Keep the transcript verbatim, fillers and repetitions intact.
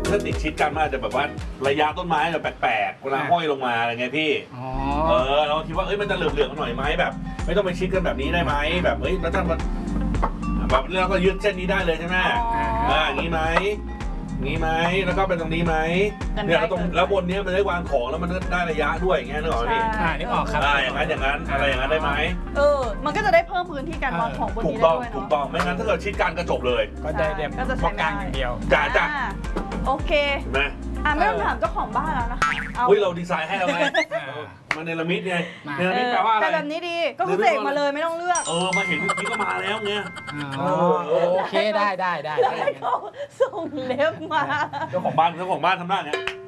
ถ้าติดชิดกันมันอาจจะแบบว่าระยะต้นไม้จะแปลกๆเวลาห้อยลงมาอะไรเงี้ยพี่เออเราคิดว่าเอ้ยมันจะเหลื่อมๆหน่อยไหมแบบไม่ต้องไปชิดกันแบบนี้ได้ไหมแบบเฮ้ยแล้วถ้ามันแบบเราก็ยืดเส้นนี้ได้เลยใช่ไหมอ่าอย่างนี้ไหมนี้ไหมแล้วก็เป็นตรงนี้ไหมเนี่ยแล้วตรงแล้วบนนี้มันได้วางของแล้วมันก็ได้ระยะด้วยอย่างเงี้ยนึกออกไหมพี่อ่านึกออกครับอ่าอย่างนั้นอย่างนั้นอะไรอย่างนั้นได้ไหมเออมันก็จะได้เพิ่มพื้นที่การวางของบนถูกนี้ต้ได้องด้วยถูกเนาะต้องไม่งั้นถ้าเกิดชิดกันก็จบเลยก็ได้เดี๋ยวพอกลางอย่างเดียวจ้าจ้าโอเคเห็นไหมอ่ะไม่ต้องถามเจ้าของบ้านแล้วนะคะเฮ้ยเราดีไซน์ให้เราไงมันเนรมิตไงเนรมิตแปลว่าอะไรแต่แบบนี้ดีก็คือเสกมาเลยไม่ต้องเลือกเออมาเห็นทีก็มาแล้วไงโอเคได้ได้ได้เขาส่งเล็บมาเจ้าของบ้านเจ้าของบ้านทำได้ไง